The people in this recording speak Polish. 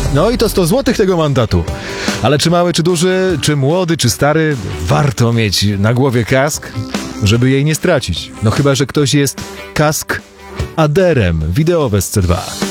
No i to 100 złotych tego mandatu. Ale czy mały, czy duży, czy młody, czy stary, warto mieć na głowie kask, żeby jej nie stracić. No chyba że ktoś jest kask aderem. Wideo w SC2.